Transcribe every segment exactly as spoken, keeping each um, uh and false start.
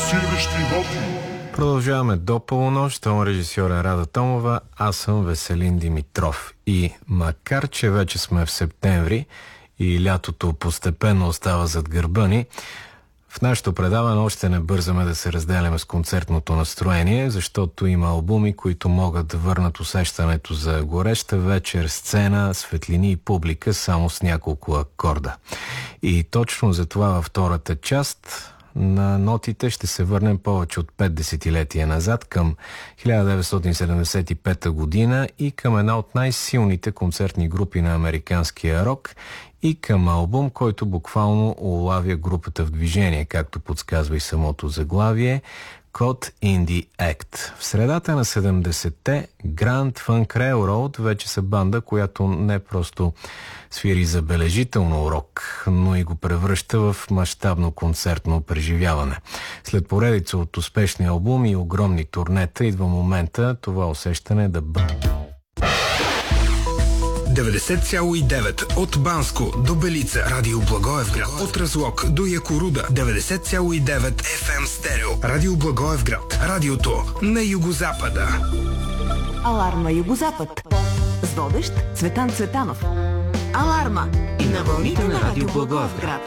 Пулсиращи ноти. Продължаваме до полунощ. Тон режисьор е Рада Томова, аз съм Веселин Димитров. И макар че вече сме в септември и лятото постепенно остава зад гърба ни, в нашето предаване още не бързаме да се разделяме с концертното настроение, защото има албуми, които могат да върнат усещането за гореща вечер, сцена, светлини и публика само с няколко акорда. И точно за това във втората част на нотите ще се върнем повече от пет десетилетия назад, към хиляда деветстотин седемдесет и пета година и към една от най-силните концертни групи на американския рок и към албум, който буквално улавя групата в движение, както подсказва и самото заглавие, Caught in the Act. В средата на седемдесетте Grand Funk Railroad вече са банда, която не просто свири забележително рок, но и го превръща в мащабно концертно преживяване. След поредица от успешни албуми и огромни турнета идва момента това усещане да бъде. деветдесет цяло и девет от Банско до Белица, Радио Благоевград, от Разлог до Якоруда, деветдесет цяло и девет еф ем стерео, Радио Благоевград, радиото на югозапада. Аларма Югозапад с водещ Цветан Цветанов. Аларма и на вълните на Радио Благоевград.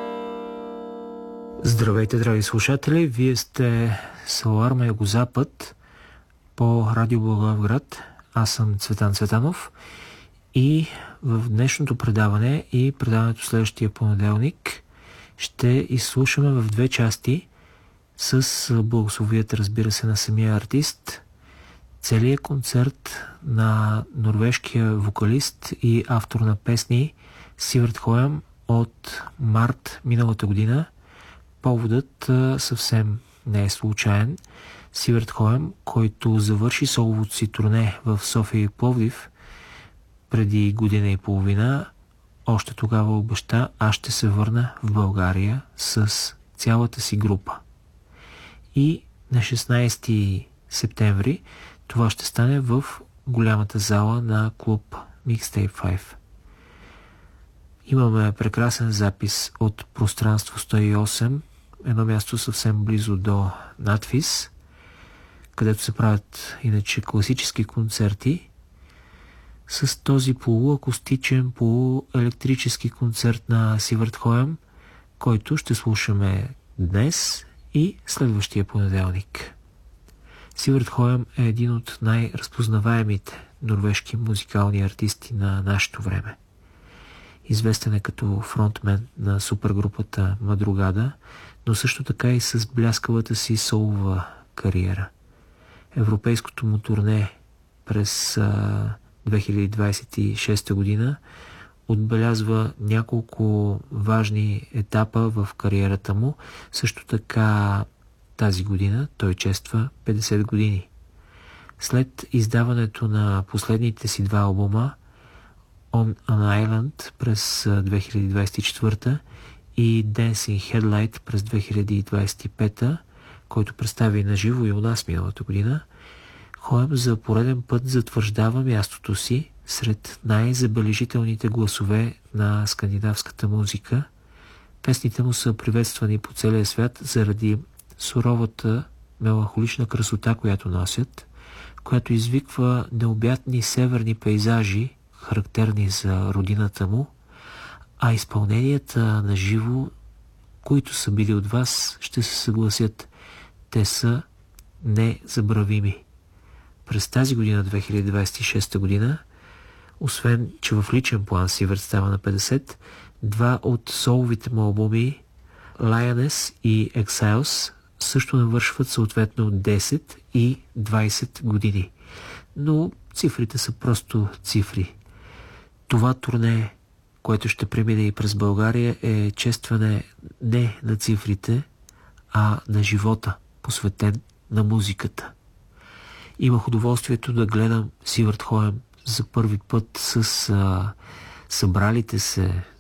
Здравейте, драги слушатели! Вие сте с Аларма Югозапад по Радио Благоевград. Аз съм Цветан Цветанов. И в днешното предаване и предаването следващия понеделник ще изслушаме в две части с благословията, разбира се, на самия артист, целият концерт на норвежкия вокалист и автор на песни Сиверт Хоем от март миналата година. Поводът съвсем не е случайен. Сиверт Хоем, който завърши соловото си турне в София и Пловдив преди година и половина, още тогава обеща: аз ще се върна в България с цялата си група. И на шестнайсети септември това ще стане в голямата зала на клуб Mixtape пет. Имаме прекрасен запис от Пространство сто и осем, едно място съвсем близо до Надфис, където се правят иначе класически концерти, с този полуакустичен, полуелектрически концерт на Сиверт Хоем, който ще слушаме днес и следващия понеделник. Сиверт Хоем е един от най-разпознаваемите норвежки музикални артисти на нашето време. Известен е като фронтмен на супергрупата Мадругада, но също така и с бляскавата си солова кариера. Европейското му турне през две хиляди двайсет и шеста година отбелязва няколко важни етапа в кариерата му. Също така тази година той чества петдесет години. След издаването на последните си два албума On an Island през две хиляди двайсет и четвърта и Dancing Headlight през две хиляди двайсет и пета, който представи на живо и у нас миналата година, Хоем за пореден път затвърждава мястото си сред най-забележителните гласове на скандинавската музика. Песните му са приветствани по целия свят заради суровата меланхолична красота, която носят, която извиква необятни северни пейзажи, характерни за родината му, а изпълненията на живо, които са били от вас, ще се съгласят, те са незабравими. През тази година, две хиляди двайсет и шеста година, освен че в личен план Сиверт става на петдесет, два от соловите му албуми Lioness и Exiles също навършват съответно десет и двайсет години. Но цифрите са просто цифри. Това турне, което ще премине и през България, е честване не на цифрите, а на живота, посветен на музиката. Имах удоволствието да гледам Сиверт Хоем за първи път с а, събралите се